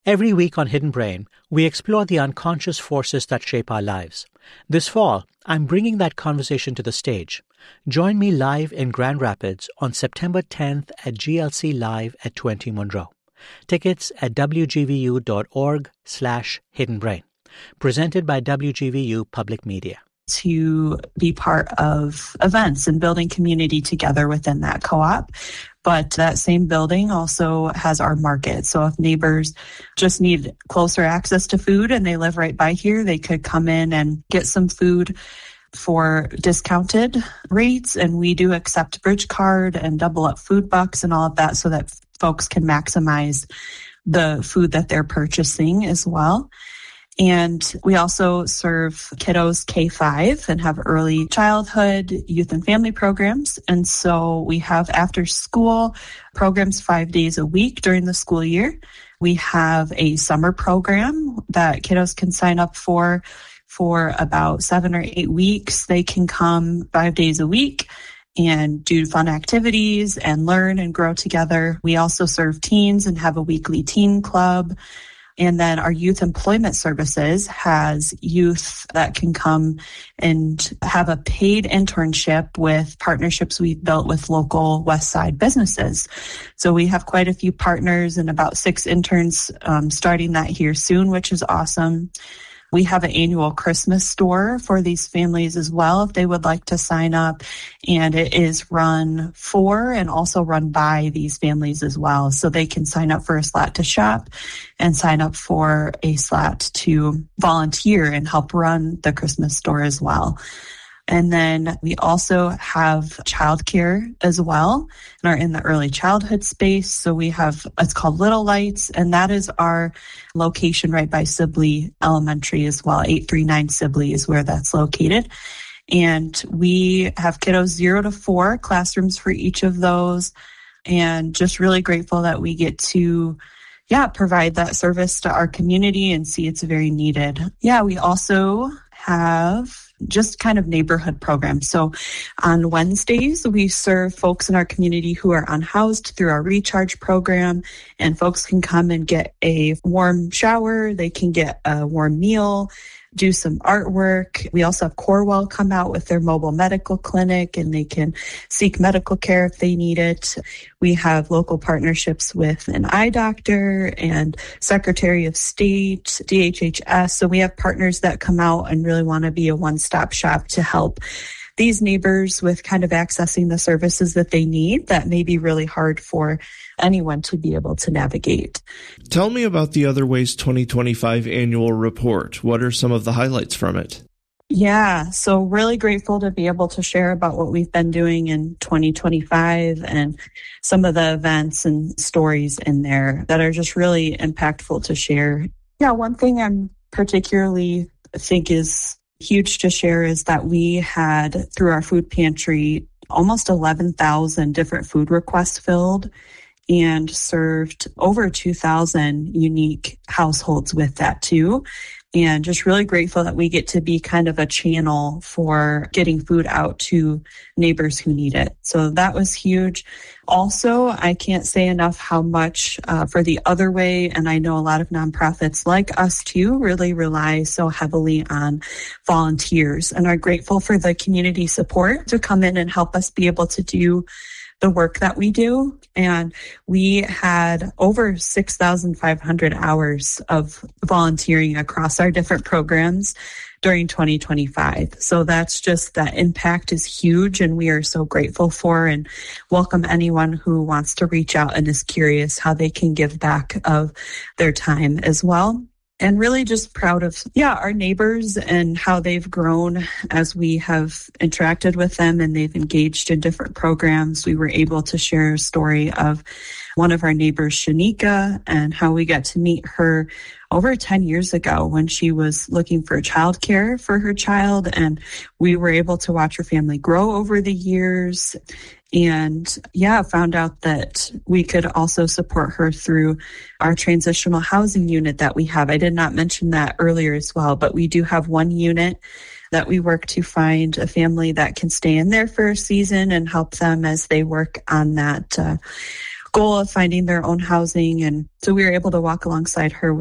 Every week on Hidden Brain, we explore the unconscious forces that shape our lives. This fall, I'm bringing that conversation to the stage. Join me live in Grand Rapids on September 10th at GLC Live at 20 Monroe. Tickets at wgvu.org/hiddenbrain. Presented by WGVU Public Media. To be part of events and building community together within that co-op. But that same building also has our market. So if neighbors just need closer access to food and they live right by here, they could come in and get some food for discounted rates. And we do accept Bridge Card and double up food bucks and all of that so that folks can maximize the food that they're purchasing as well. And we also serve kiddos K-5 and have early childhood, youth and family programs. And so we have after school programs 5 days a week during the school year. We have a summer program that kiddos can sign up for about 7 or 8 weeks. They can come 5 days a week and do fun activities and learn and grow together. We also serve teens and have a weekly teen club. And then our youth employment services has youth that can come and have a paid internship with partnerships we've built with local West Side businesses. So we have quite a few partners and about 6 interns starting that here soon, which is awesome. We have an annual Christmas store for these families as well if they would like to sign up. And it is run for and also run by these families as well. So they can sign up for a slot to shop and sign up for a slot to volunteer and help run the Christmas store as well. And then we also have childcare as well and are in the early childhood space. So we have, it's called Little Lights, and that is our location right by Sibley Elementary as well. 839 Sibley is where that's located. And we have kiddos 0 to 4, classrooms for each of those. And just really grateful that we get to provide that service to our community and see it's very needed. We also have just kind of neighborhood programs. So on Wednesdays, we serve folks in our community who are unhoused through our Recharge program, and folks can come and get a warm shower. They can get a warm meal, do some artwork. We also have Corewell come out with their mobile medical clinic, and they can seek medical care if they need it. We have local partnerships with an eye doctor and Secretary of State, DHHS. So we have partners that come out and really want to be a one-stop shop to help these neighbors with kind of accessing the services that they need that may be really hard for anyone to be able to navigate. Tell me about the Other Ways 2025 annual report. What are some of the highlights from it? So really grateful to be able to share about what we've been doing in 2025 and some of the events and stories in there that are just really impactful to share. One thing I'm particularly think is huge to share is that we had, through our food pantry, almost 11,000 different food requests filled and served over 2,000 unique households with that too. And just really grateful that we get to be kind of a channel for getting food out to neighbors who need it. So that was huge. Also, I can't say enough how much for the Other Way, and I know a lot of nonprofits like us too really rely so heavily on volunteers and are grateful for the community support to come in and help us be able to do the work that we do. And we had over 6,500 hours of volunteering across our different programs during 2025. So that's just, that impact is huge, and we are so grateful for and welcome anyone who wants to reach out and is curious how they can give back of their time as well. And really just proud of, our neighbors and how they've grown as we have interacted with them and they've engaged in different programs. We were able to share a story of one of our neighbors, Shanika, and how we got to meet her over 10 years ago when she was looking for childcare for her child. And we were able to watch her family grow over the years. And found out that we could also support her through our transitional housing unit that we have. I did not mention that earlier as well, but we do have one unit that we work to find a family that can stay in there for a season and help them as they work on that goal of finding their own housing. And so we were able to walk alongside her